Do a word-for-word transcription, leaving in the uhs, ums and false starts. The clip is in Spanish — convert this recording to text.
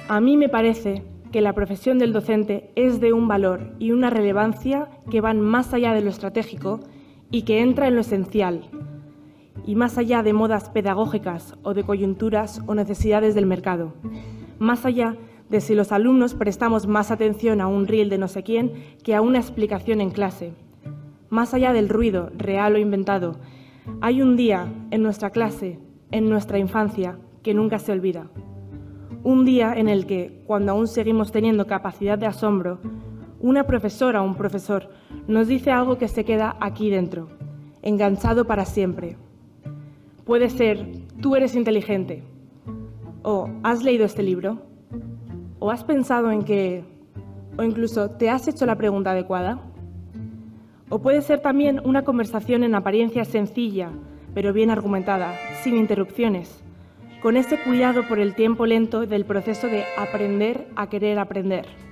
A mí me parece que la profesión del docente es de un valor y una relevancia que van más allá de lo estratégico y que entra en lo esencial, y más allá de modas pedagógicas o de coyunturas o necesidades del mercado, más allá de si los alumnos prestamos más atención a un reel de no sé quién que a una explicación en clase, más allá del ruido, real o inventado. Hay un día en nuestra clase, en nuestra infancia, que nunca se olvida. Un día en el que, cuando aún seguimos teniendo capacidad de asombro, una profesora o un profesor nos dice algo que se queda aquí dentro, enganchado para siempre. Puede ser, tú eres inteligente, o has leído este libro, o has pensado en que, o incluso te has hecho la pregunta adecuada. O puede ser también una conversación en apariencia sencilla, pero bien argumentada, sin interrupciones, con ese cuidado por el tiempo lento del proceso de aprender a querer aprender.